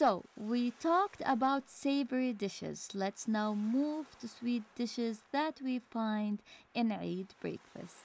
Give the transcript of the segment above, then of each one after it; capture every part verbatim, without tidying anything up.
So, we talked about savory dishes. Let's now move to sweet dishes that we find in Eid breakfast.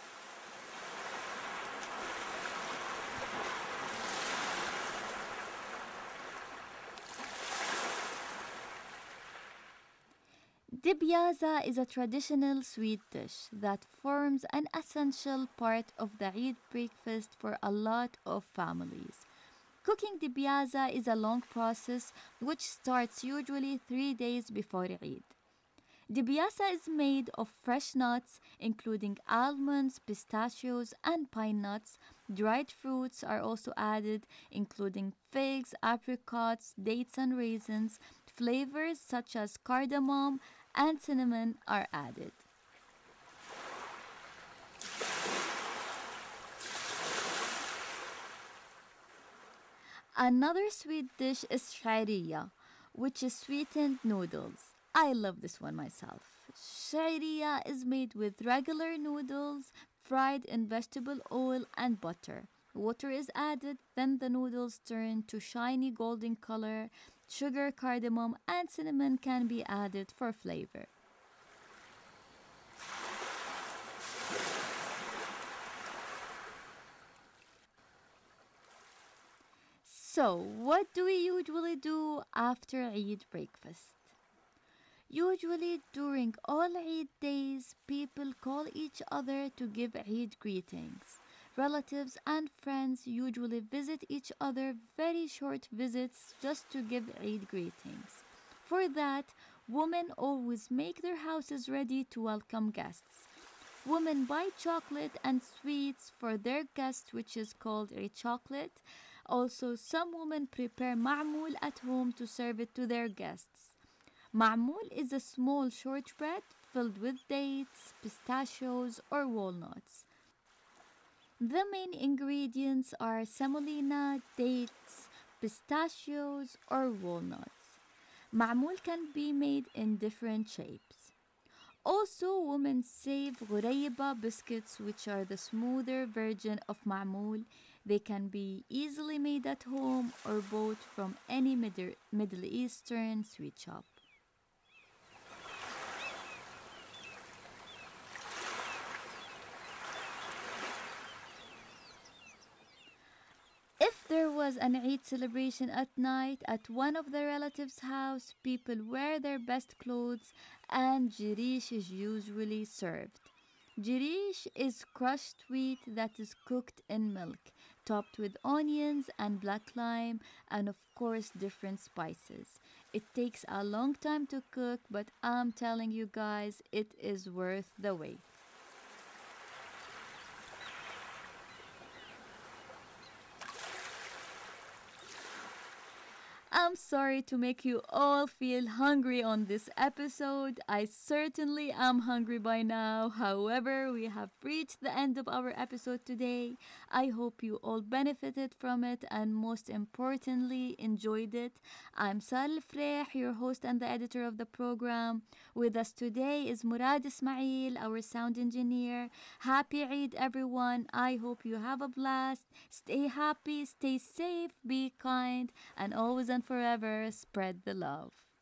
Dibyaza is a traditional sweet dish that forms an essential part of the Eid breakfast for a lot of families. Cooking dibyaza is a long process which starts usually three days before Eid. Dibyaza is made of fresh nuts, including almonds, pistachios, and pine nuts. Dried fruits are also added, including figs, apricots, dates, and raisins. Flavors such as cardamom and cinnamon are added. Another sweet dish is shariya, which is sweetened noodles. I love this one myself. Shariya is made with regular noodles fried in vegetable oil and butter. Water is added, then the noodles turn to shiny golden color. Sugar, cardamom, and cinnamon can be added for flavor. So, what do we usually do after Eid breakfast? Usually during all Eid days, people call each other to give Eid greetings. Relatives and friends usually visit each other very short visits just to give Eid greetings. For that, women always make their houses ready to welcome guests. Women buy chocolate and sweets for their guests, which is called a chocolate. Also, some women prepare ma'moul at home to serve it to their guests. Ma'moul is a small shortbread filled with dates, pistachios, or walnuts. The main ingredients are semolina, dates, pistachios, or walnuts. Ma'moul can be made in different shapes. Also, women save ghurayba biscuits, which are the smoother version of ma'moul. They can be easily made at home or bought from any Middle Middle Eastern sweet shop. If there was an Eid celebration at night at one of the relatives' house, people wear their best clothes and jirish is usually served. Jirish is crushed wheat that is cooked in milk, topped with onions and black lime and of course different spices. It takes a long time to cook, but I'm telling you guys, it is worth the wait. I'm sorry to make you all feel hungry on this episode. I certainly am hungry by now. However, we have reached the end of our episode today. I hope you all benefited from it and most importantly enjoyed it. I'm Sal Freh, your host and the editor of the program. With us today is Murad Ismail, our sound engineer. Happy Eid everyone. I hope you have a blast. Stay happy, stay safe, be kind, and always and forever spread the love.